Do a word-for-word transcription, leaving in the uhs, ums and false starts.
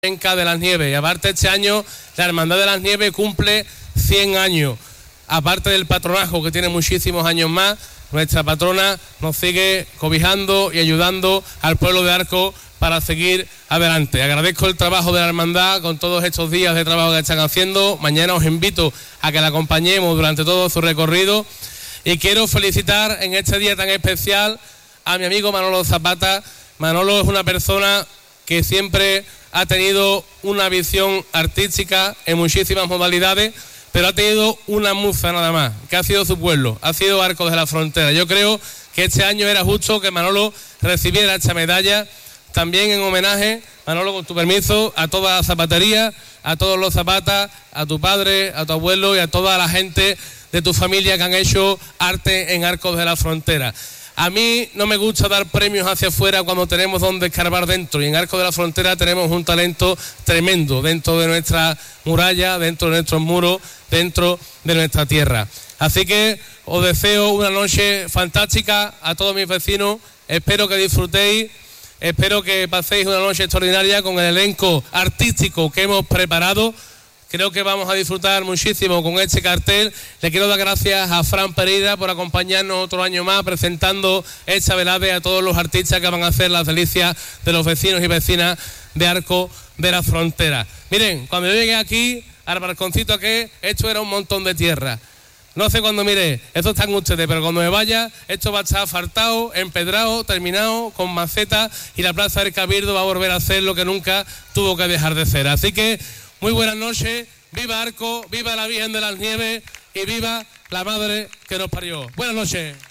de las Nieves. Y aparte este año la Hermandad de las Nieves cumple cien años. Aparte del patronajo, que tiene muchísimos años más, nuestra patrona nos sigue cobijando y ayudando al pueblo de Arcos para seguir adelante. Agradezco el trabajo de la hermandad con todos estos días de trabajo que están haciendo. Mañana os invito a que la acompañemos durante todo su recorrido. Y quiero felicitar en este día tan especial a mi amigo Manolo Zapata. Manolo es una persona que siempre ha tenido una visión artística en muchísimas modalidades, pero ha tenido una musa nada más, que ha sido su pueblo, ha sido Arcos de la Frontera. Yo creo que este año era justo que Manolo recibiera esta medalla, también en homenaje, Manolo, con tu permiso, a toda la zapatería, a todos los zapatas, a tu padre, a tu abuelo y a toda la gente de tu familia que han hecho arte en Arcos de la Frontera. A mí no me gusta dar premios hacia afuera cuando tenemos donde escarbar dentro, y en Arcos de la Frontera tenemos un talento tremendo dentro de nuestra muralla, dentro de nuestros muros, dentro de nuestra tierra. Así que os deseo una noche fantástica a todos mis vecinos, espero que disfrutéis, espero que paséis una noche extraordinaria con el elenco artístico que hemos preparado. Creo que vamos a disfrutar muchísimo con este cartel. Le quiero dar gracias a Fran Pereira por acompañarnos otro año más presentando esta velada y a todos los artistas que van a hacer las delicias de los vecinos y vecinas de Arcos de la Frontera. Miren, cuando yo llegué aquí, al balconcito aquí, esto era un montón de tierra. No sé cuándo mire, esto están ustedes, pero cuando me vaya, esto va a estar asfaltado, empedrado, terminado, con macetas, y la Plaza del Cabildo va a volver a ser lo que nunca tuvo que dejar de ser. Así que muy buenas noches, viva Arcos, viva la Virgen de las Nieves y viva la Madre que nos parió. Buenas noches.